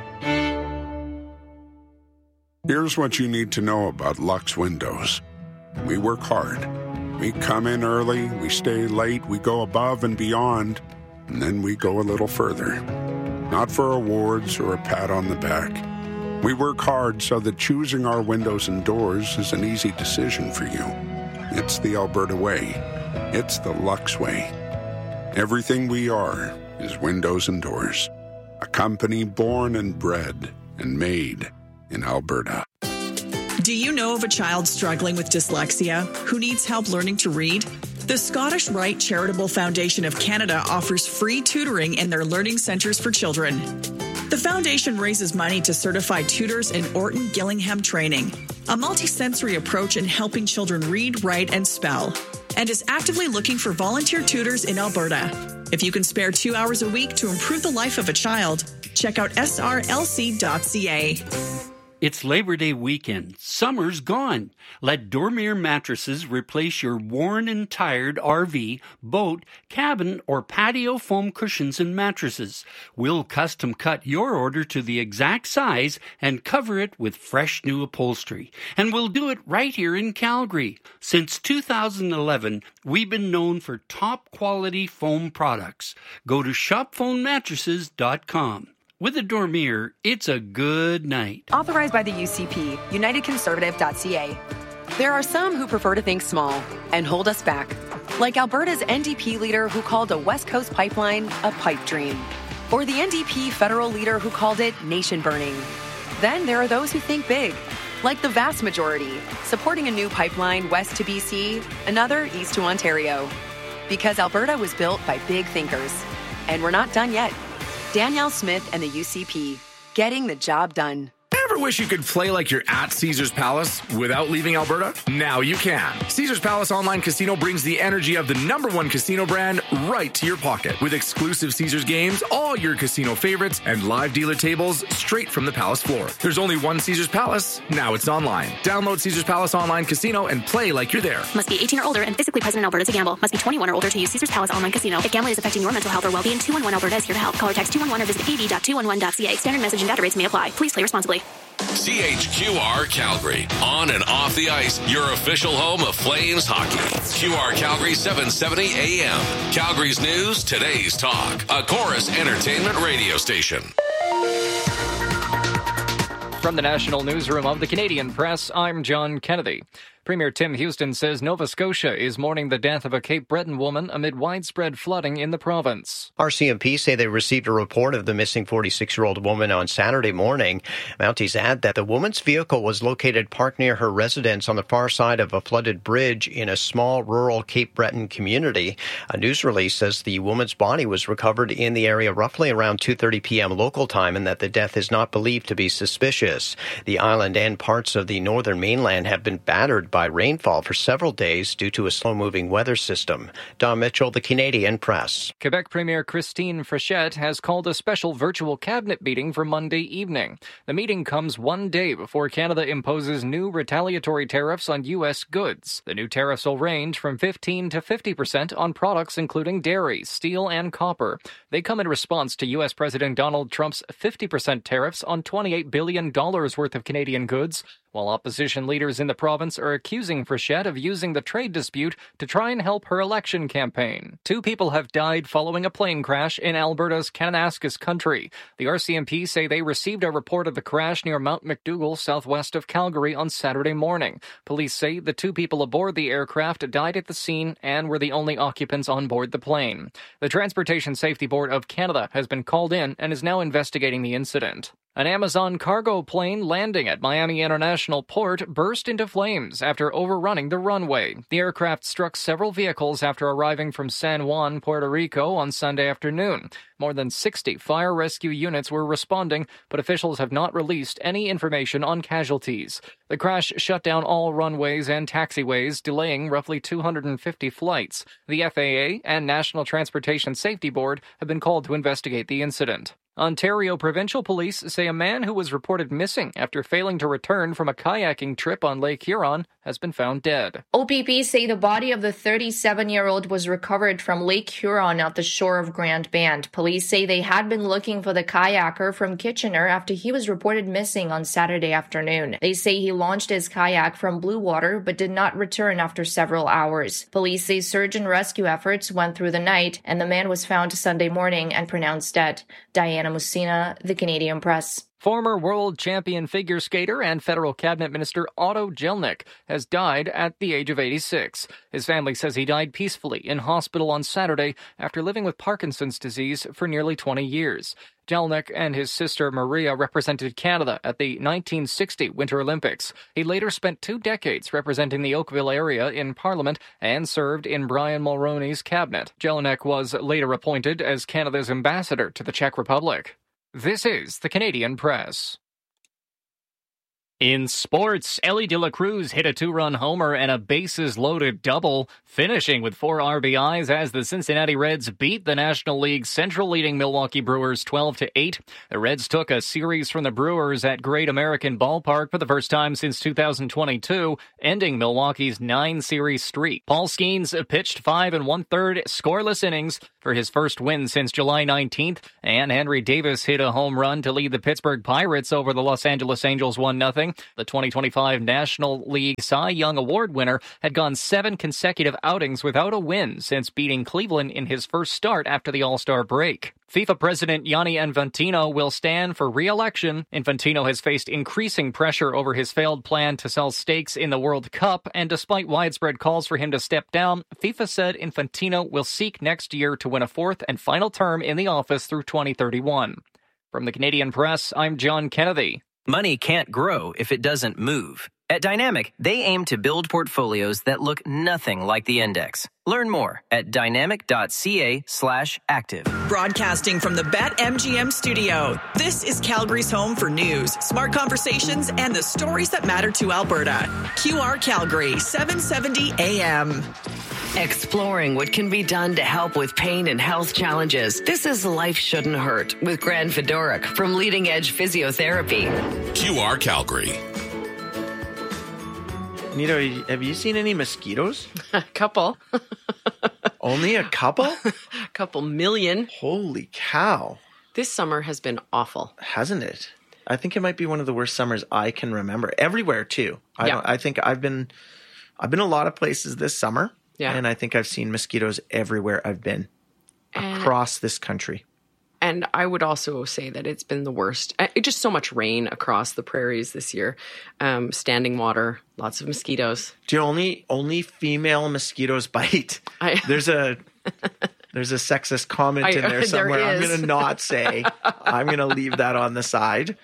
Here's what you need to know about Lux Windows. We work hard. We come in early, we stay late, we go above and beyond, and then we go a little further. Not for awards or a pat on the back. We work hard so that choosing our windows and doors is an easy decision for you. It's the Alberta way. It's the Lux way. Everything we are is windows and doors. A company born and bred and made in Alberta. Do you know of a child struggling with dyslexia who needs help learning to read? The Scottish Rite Charitable Foundation of Canada offers free tutoring in their learning centres for children. The foundation raises money to certify tutors in Orton Gillingham training, a multisensory approach in helping children read, write, and spell, and is actively looking for volunteer tutors in Alberta. If you can spare two hours a week to improve the life of a child, check out S R L C dot C A. It's Labor Day weekend. Summer's gone. Let Dormir Mattresses replace your worn and tired R V, boat, cabin, or patio foam cushions and mattresses. We'll custom cut your order to the exact size and cover it with fresh new upholstery. And we'll do it right here in Calgary. Since two thousand eleven, we've been known for top quality foam products. Go to shop foam mattresses dot com. With a Dormir, it's a good night. Authorized by the U C P, United Conservative dot C A. There are some who prefer to think small and hold us back, like Alberta's N D P leader who called a West Coast pipeline a pipe dream, or the N D P federal leader who called it nation burning. Then there are those who think big, like the vast majority, supporting a new pipeline west to B C, another east to Ontario. Because Alberta was built by big thinkers, and we're not done yet. Danielle Smith and the U C P, getting the job done. Ever wish you could play like you're at Caesars Palace without leaving Alberta? Now you can. Caesars Palace Online Casino brings the energy of the number one casino brand right to your pocket. With exclusive Caesars games, all your casino favorites, and live dealer tables straight from the Palace floor. There's only one Caesars Palace. Now it's online. Download Caesars Palace Online Casino and play like you're there. Must be eighteen or older and physically present in Alberta to gamble. Must be twenty-one or older to use Caesars Palace Online Casino. If gambling is affecting your mental health or well-being, two one one Alberta is here to help. Call or text two one one or visit a b dot two one one dot c a. Standard message and data rates may apply. Please play responsibly. C H Q R Calgary. On and off the ice, your official home of Flames hockey. Q R Calgary seven seventy A M. Calgary's news, today's talk. A Chorus Entertainment radio station. From the National Newsroom of the Canadian Press, I'm John Kennedy. Premier Tim Houston says Nova Scotia is mourning the death of a Cape Breton woman amid widespread flooding in the province. R C M P say they received a report of the missing forty-six-year-old woman on Saturday morning. Mounties add that the woman's vehicle was located parked near her residence on the far side of a flooded bridge in a small rural Cape Breton community. A news release says the woman's body was recovered in the area roughly around two thirty p.m. local time and that the death is not believed to be suspicious. The island and parts of the northern mainland have been battered by by rainfall for several days due to a slow-moving weather system. Don Mitchell, the Canadian Press. Quebec Premier Christine Frechette has called a special virtual cabinet meeting for Monday evening. The meeting comes one day before Canada imposes new retaliatory tariffs on U S goods. The new tariffs will range from fifteen to fifty percent on products including dairy, steel, and copper. They come in response to U S President Donald Trump's fifty percent tariffs on twenty-eight billion dollars worth of Canadian goods, while opposition leaders in the province are accusing Frechette of using the trade dispute to try and help her election campaign. Two people have died following a plane crash in Alberta's Kananaskis country. The R C M P say they received a report of the crash near Mount McDougall, southwest of Calgary, on Saturday morning. Police say the two people aboard the aircraft died at the scene and were the only occupants on board the plane. The Transportation Safety Board of Canada has been called in and is now investigating the incident. An Amazon cargo plane landing at Miami International Port burst into flames after overrunning the runway. The aircraft struck several vehicles after arriving from San Juan, Puerto Rico on Sunday afternoon. More than sixty fire rescue units were responding, but officials have not released any information on casualties. The crash shut down all runways and taxiways, delaying roughly two hundred fifty flights. The F A A and National Transportation Safety Board have been called to investigate the incident. Ontario Provincial Police say a man who was reported missing after failing to return from a kayaking trip on Lake Huron has been found dead. O P P say the body of the thirty-seven-year-old was recovered from Lake Huron at the shore of Grand Band. Police say they had been looking for the kayaker from Kitchener after he was reported missing on Saturday afternoon. They say he launched his kayak from Blue Water but did not return after several hours. Police say search and rescue efforts went through the night and the man was found Sunday morning and pronounced dead. Diana Musina, the Canadian Press. Former world champion figure skater and federal cabinet minister Otto Jelnik has died at the age of eighty-six. His family says he died peacefully in hospital on Saturday after living with Parkinson's disease for nearly twenty years. Jelnik and his sister Maria represented Canada at the nineteen sixty Winter Olympics. He later spent two decades representing the Oakville area in Parliament and served in Brian Mulroney's cabinet. Jelnik was later appointed as Canada's ambassador to the Czech Republic. This is the Canadian Press. In sports, Ellie De La Cruz hit a two-run homer and a bases-loaded double, finishing with four R B Is as the Cincinnati Reds beat the National League's Central-leading Milwaukee Brewers twelve to eight. The Reds took a series from the Brewers at Great American Ballpark for the first time since two thousand twenty-two, ending Milwaukee's nine-series streak. Paul Skeens pitched five and one-third scoreless innings for his first win since July nineteenth, and Henry Davis hit a home run to lead the Pittsburgh Pirates over the Los Angeles Angels one nothing. The twenty twenty-five National League Cy Young Award winner had gone seven consecutive outings without a win since beating Cleveland in his first start after the All-Star break. FIFA President Gianni Infantino will stand for re-election. Infantino has faced increasing pressure over his failed plan to sell stakes in the World Cup, and despite widespread calls for him to step down, FIFA said Infantino will seek next year to win a fourth and final term in the office through twenty thirty-one. From the Canadian Press, I'm John Kennedy. Money can't grow if it doesn't move. At Dynamic, they aim to build portfolios that look nothing like the index. Learn more at dynamic.ca slash active. Broadcasting from the BetMGM studio, this is Calgary's home for news, smart conversations, and the stories that matter to Alberta. Q R Calgary, seven seventy A M. Exploring what can be done to help with pain and health challenges. This is Life Shouldn't Hurt with Gran Fedoruk from Leading Edge Physiotherapy. Q R Calgary. Nito, have you seen any mosquitoes? A couple. Only a couple? A couple million. Holy cow. This summer has been awful. Hasn't it? I think it might be one of the worst summers I can remember. Everywhere, too. I, yeah. don't, I think I've been I've been a lot of places this summer. Yeah. And I think I've seen mosquitoes everywhere I've been and, across this country. And I would also say that it's been the worst. It just so much rain across the prairies this year. Um, standing water, lots of mosquitoes. Do you only only female mosquitoes bite? I, there's a there's a sexist comment I, in there somewhere. There I'm going to not say. I'm going to leave that on the side.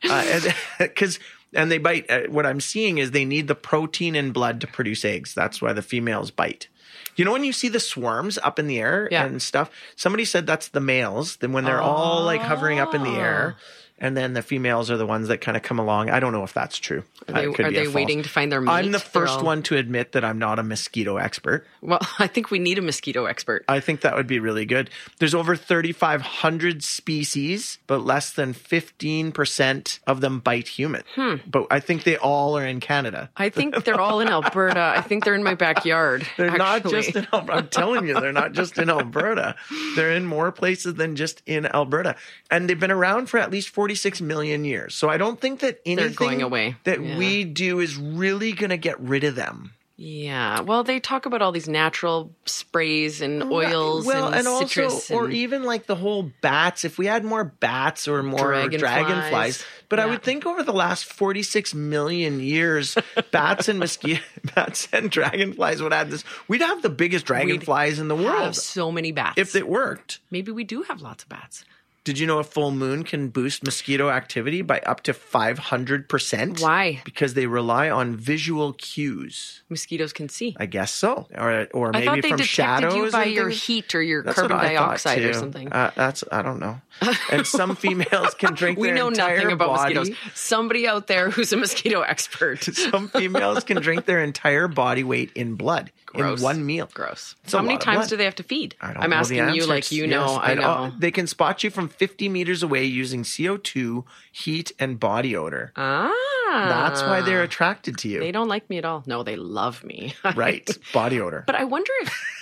Because uh, and they bite. Uh, what I'm seeing is they need the protein in blood to produce eggs. That's why the females bite. You know when you see the swarms up in the air yeah. and stuff? Somebody said that's the males. Then when they're oh. all like hovering up in the air, and then the females are the ones that kind of come along. I don't know if that's true. Are they, are they waiting to find their mate? I'm the first all... one to admit that I'm not a mosquito expert. Well, I think we need a mosquito expert. I think that would be really good. There's over thirty-five hundred species, but less than fifteen percent of them bite human. Hmm. But I think they all are in Canada. I think they're all in Alberta. I think they're in my backyard. They're actually. not just in Alberta. I'm telling you, they're not just in Alberta. They're in more places than just in Alberta. And they've been around for at least forty-six million years. So I don't think that anything they're going away. that yeah. we do is really going to get rid of them. Yeah. Well, they talk about all these natural sprays and oils well, and, and citrus. Also, and or even like the whole bats. If we had more bats or more dragonflies. dragonflies. But yeah. I would think over the last forty-six million years, bats and mosquito, bats and dragonflies would have this. We'd have the biggest dragonflies We'd in the world. Have so many bats. If it worked. Maybe we do have lots of bats. Did you know a full moon can boost mosquito activity by up to five hundred percent? Why? Because they rely on visual cues. Mosquitoes can see. I guess so. Or or maybe I thought they from detected shadows. You by or your things. heat or your That's carbon what I dioxide or too. something. Uh, that's I don't know. And some females can drink we their know entire nothing about body. mosquitoes. Somebody out there who's a mosquito expert. Some females can drink their entire body weight in blood. Gross. In one meal. Gross. It's How many times do they have to feed? I don't I'm know asking the you like you know. Yes, I know. They can spot you from fifty meters away using C O two, heat, and body odor. Ah. That's why they're attracted to you. They don't like me at all. No, they love me. Right. Body odor. But I wonder if...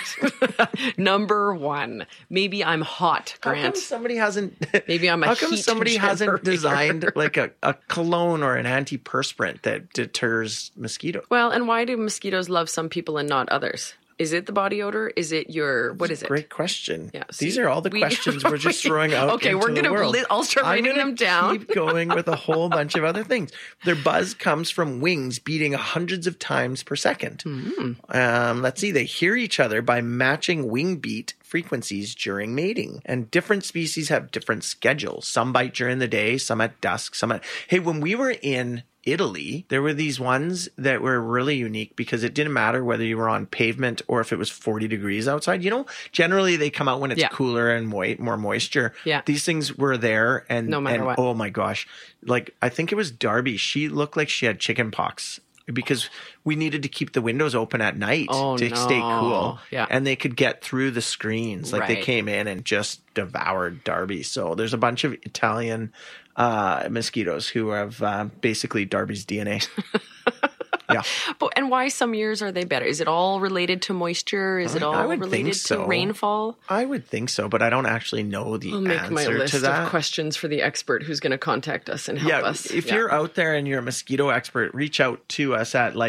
But number one, maybe I'm hot, Grant. How come somebody hasn't... Maybe I'm a How come heat somebody generator. hasn't designed like a, a cologne or an antiperspirant that deters mosquitoes? Well, and why do mosquitoes love some people and not others? Is it the body odor? Is it your, what is it? Great question. Yeah, These see, are all the we- questions we're just throwing out Okay, into we're the gonna world. li- I'll start I'm writing gonna them down. keep going with a whole bunch of other things. Their buzz comes from wings beating hundreds of times per second. Mm. Um, let's see. They hear each other by matching wing beat frequencies during mating. And different species have different schedules. Some bite during the day, some at dusk, some at... Hey, when we were in Italy, there were these ones that were really unique because it didn't matter whether you were on pavement or if it was forty degrees outside. You know, generally they come out when it's Yeah. cooler and mo- more moisture. Yeah. These things were there and, No matter and what. oh my gosh. Like, I think it was Darby. She looked like she had chicken pox because we needed to keep the windows open at night Oh, to no. stay cool. Yeah. And they could get through the screens. Like they Right. came in and just devoured Darby. So there's a bunch of Italian uh, mosquitoes who have uh, basically Darby's D N A. Yeah. But, and why some years are they better? Is it all related to moisture? Is it all I would related think so. to rainfall? I would think so, but I don't actually know the I'll make answer my list to that. of questions for the expert who's going to contact us and help yeah, us. if Yeah. you're out there and you're a mosquito expert, reach out to us at Life